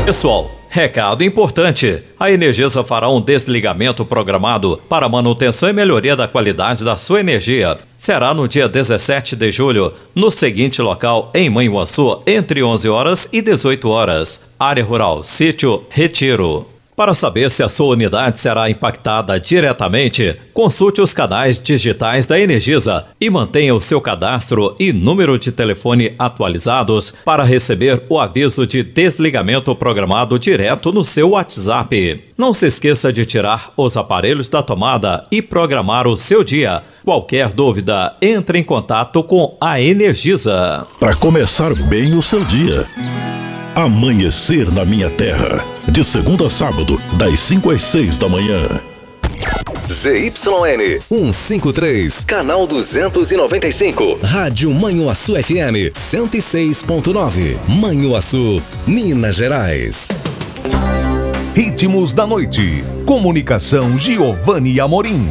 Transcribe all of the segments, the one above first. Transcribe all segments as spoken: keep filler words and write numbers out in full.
Pessoal, recado importante. A Energisa fará um desligamento programado para manutenção e melhoria da qualidade da sua energia. Será no dia dezessete de julho, no seguinte local em Manhuaçu, entre onze horas e dezoito horas. Área Rural, Sítio Retiro. Para saber se a sua unidade será impactada diretamente, consulte os canais digitais da Energisa e mantenha o seu cadastro e número de telefone atualizados para receber o aviso de desligamento programado direto no seu WhatsApp. Não se esqueça de tirar os aparelhos da tomada e programar o seu dia. Qualquer dúvida, entre em contato com a Energisa. Para começar bem o seu dia. Amanhecer na Minha Terra. De segunda a sábado, das cinco às seis da manhã. Z Y N cento e cinquenta e três, canal duzentos e noventa e cinco. Rádio Manhuaçu F M cento e seis ponto nove. Manhuaçu, Minas Gerais. Ritmos da noite. Comunicação Giovanni Amorim.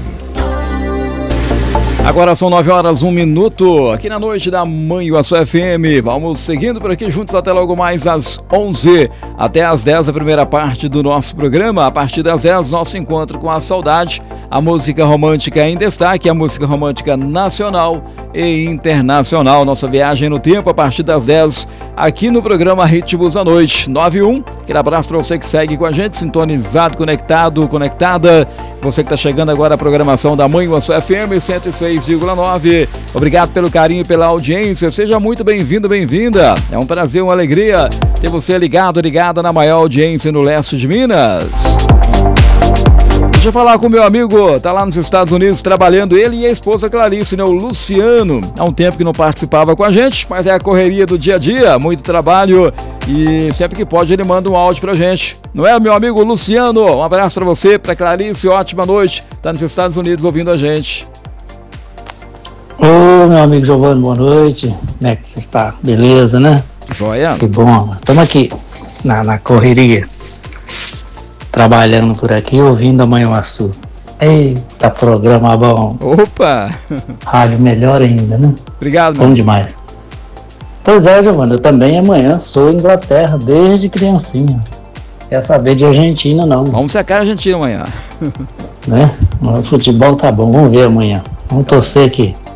Agora são nove horas, um minuto, aqui na noite da Manhuaçu F M. Vamos seguindo por aqui juntos até logo mais às onze, até às dez, a primeira parte do nosso programa. A partir das dez, nosso encontro com a saudade, a música romântica em destaque, a música romântica nacional e internacional. Nossa viagem no tempo a partir das dez, aqui no programa Ritmos da Noite. nove um, aquele abraço para você que segue com a gente, sintonizado, conectado, conectada. Você que está chegando agora à programação da Manhuaçu F M cento e seis vírgula nove. Obrigado pelo carinho e pela audiência. Seja muito bem-vindo, bem-vinda. É um prazer, uma alegria ter você ligado, ligada na maior audiência no leste de Minas. Deixa eu falar com o meu amigo, tá lá nos Estados Unidos trabalhando, ele e a esposa Clarice, né, o Luciano. Há um tempo que não participava com a gente, mas é a correria do dia a dia, muito trabalho e sempre que pode ele manda um áudio pra gente. Não é, meu amigo Luciano? Um abraço pra você, pra Clarice, ótima noite. Tá nos Estados Unidos ouvindo a gente. Ô, meu amigo Giovanni, boa noite. Como é que você está? Beleza, né? Joia. Que bom. Estamos aqui na, na correria. Trabalhando por aqui, ouvindo a Manhuaçu. Eita, programa bom. Opa! Rádio melhor ainda, né? Obrigado, bom meu. demais. Pois é, Giovanni, eu também amanhã sou Inglaterra, desde criancinha. Quer saber de Argentina, não. Vamos secar a Argentina amanhã. Né? O futebol tá bom, vamos ver amanhã. Vamos torcer aqui.